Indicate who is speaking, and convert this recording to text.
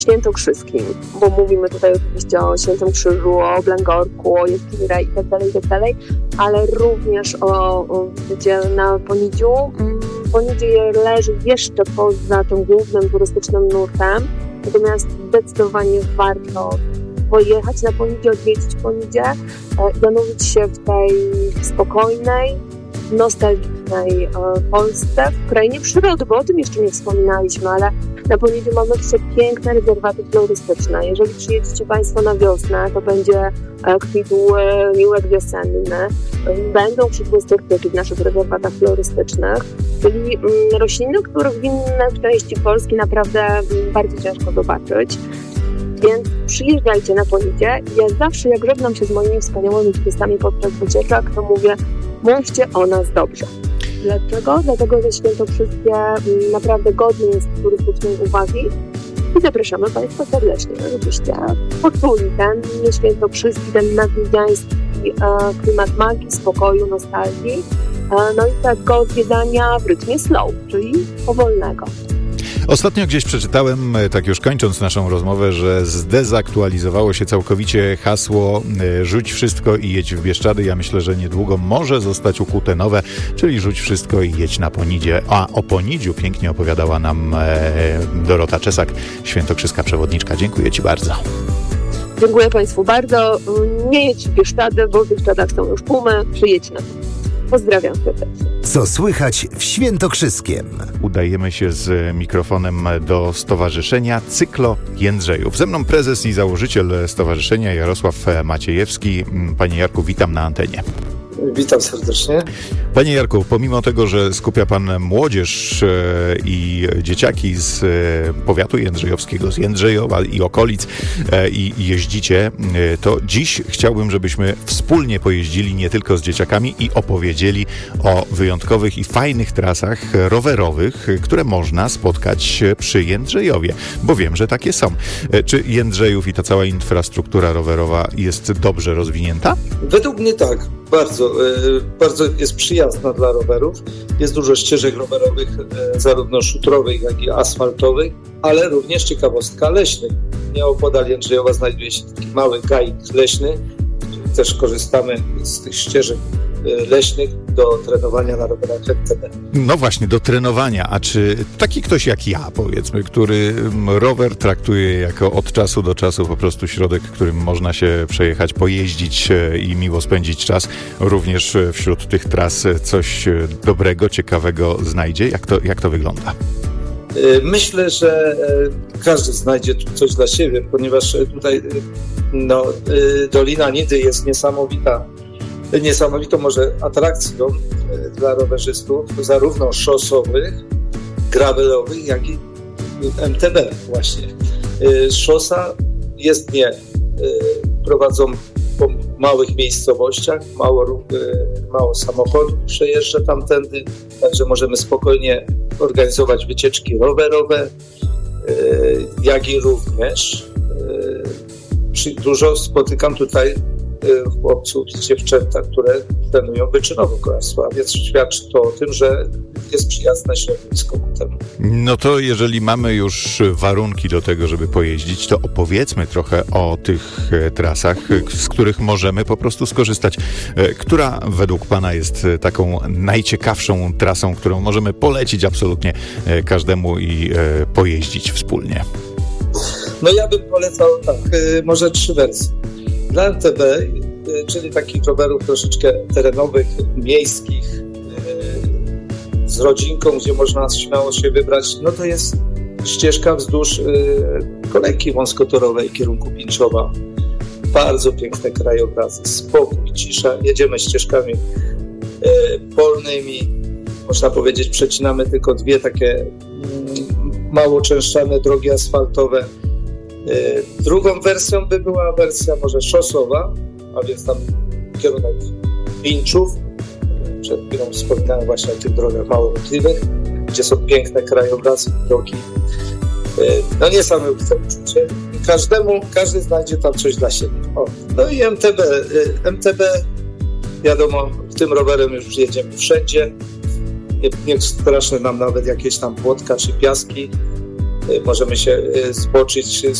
Speaker 1: świętokrzyskim, bo mówimy tutaj oczywiście o Świętym Krzyżu, o Blangorku, o Jeskirę i tak dalej, ale również wiecie, na Ponidziu. Ponidzie leży jeszcze poza tym głównym turystycznym nurtem, natomiast zdecydowanie warto pojechać na Ponidzie, odwiedzić Ponidzie i zanurzyć się w tej spokojnej, nostalgicznej Polsce, w krainie przyrody, bo o tym jeszcze nie wspominaliśmy, ale na Ponidzie mamy piękne rezerwaty florystyczne. Jeżeli przyjedziecie Państwo na wiosnę, to będzie kwitł miłek wiosenny, będą kwitły stertyki w naszych rezerwatach florystycznych, czyli rośliny, których w innych części Polski naprawdę bardzo ciężko zobaczyć. Więc przyjeżdżajcie na Ponidzie. Ja zawsze, jak żegnam się z moimi wspaniałymi turystami podczas wycieczek, to mówię, mówcie o nas dobrze. Dlaczego? Dlatego, że Świętokrzyskie naprawdę godne jest turystycznej uwagi i zapraszamy Państwa serdecznie, żebyście poczuli ten świętokrzyski, ten nawigański klimat magii, spokoju, nostalgii, no i tego odwiedzania w rytmie slow, czyli powolnego.
Speaker 2: Ostatnio gdzieś przeczytałem, tak już kończąc naszą rozmowę, że zdezaktualizowało się całkowicie hasło rzuć wszystko i jedź w Bieszczady. Ja myślę, że niedługo może zostać ukute nowe, czyli rzuć wszystko i jedź na Ponidzie. A o Ponidziu pięknie opowiadała nam Dorota Czesak, świętokrzyska przewodniczka. Dziękuję Ci bardzo.
Speaker 1: Dziękuję Państwu bardzo. Nie jedź w Bieszczady, bo w Bieszczadach są już pumy. Przyjedź na to. Pozdrawiam serdecznie.
Speaker 3: Co słychać w Świętokrzyskiem?
Speaker 2: Udajemy się z mikrofonem do Stowarzyszenia Cyklo Jędrzejów. Ze mną prezes i założyciel stowarzyszenia Jarosław Maciejewski. Panie Jarku, witam na antenie.
Speaker 4: Witam serdecznie.
Speaker 2: Panie Jarku, pomimo tego, że skupia Pan młodzież i dzieciaki z powiatu jędrzejowskiego, z Jędrzejowa i okolic i jeździcie, to dziś chciałbym, żebyśmy wspólnie pojeździli nie tylko z dzieciakami i opowiedzieli o wyjątkowych i fajnych trasach rowerowych, które można spotkać przy Jędrzejowie, bo wiem, że takie są. Czy Jędrzejów i ta cała infrastruktura rowerowa jest dobrze rozwinięta?
Speaker 4: Według mnie tak. Bardzo jest przyjazna dla rowerów. Jest dużo ścieżek rowerowych, zarówno szutrowych, jak i asfaltowych, ale również ciekawostka leśnych. Nieopodal Jędrzejowa znajduje się taki mały gaj leśny, w którym też korzystamy z tych ścieżek leśnych do trenowania na rowerach MTB.
Speaker 2: No właśnie, do trenowania. A czy taki ktoś jak ja, powiedzmy, który rower traktuje jako od czasu do czasu po prostu środek, którym można się przejechać, pojeździć i miło spędzić czas, również wśród tych tras coś dobrego, ciekawego znajdzie? Jak to wygląda?
Speaker 4: Myślę, że każdy znajdzie tu coś dla siebie, ponieważ tutaj Dolina Nidy jest niesamowitą może atrakcją dla rowerzystów, zarówno szosowych, gravelowych, jak i MTB właśnie. Szosa jezdnie prowadzą po małych miejscowościach, mało samochodów przejeżdża tamtędy, także możemy spokojnie organizować wycieczki rowerowe, jak i również dużo spotykam tutaj chłopców i dziewczęta, które trenują wyczynowo kolarstwo, a więc świadczy to o tym, że jest przyjazne środowisko ku temu.
Speaker 2: No to jeżeli mamy już warunki do tego, żeby pojeździć, to opowiedzmy trochę o tych trasach, z których możemy po prostu skorzystać. Która według Pana jest taką najciekawszą trasą, którą możemy polecić absolutnie każdemu i pojeździć wspólnie?
Speaker 4: No ja bym polecał tak, może 3 wersje. Dla MTB, czyli takich rowerów troszeczkę terenowych, miejskich, z rodzinką, gdzie można śmiało się wybrać, no to jest ścieżka wzdłuż kolejki wąskotorowej kierunku Pińczowa. Bardzo piękne krajobrazy, spokój, cisza. Jedziemy ścieżkami polnymi. Można powiedzieć, przecinamy tylko 2 takie mało częszczane drogi asfaltowe. Drugą wersją by była wersja może szosowa, a więc tam kierunek Pińczów. Przed chwilą wspominałem właśnie o tych drogach mało ruchliwych, gdzie są piękne krajobrazy, drogi. No niesamowite uczucie. Każdy znajdzie tam coś dla siebie. No i MTB, wiadomo, tym rowerem już jedziemy wszędzie. Nie straszne nam nawet jakieś tam płotka czy piaski. możemy się zboczyć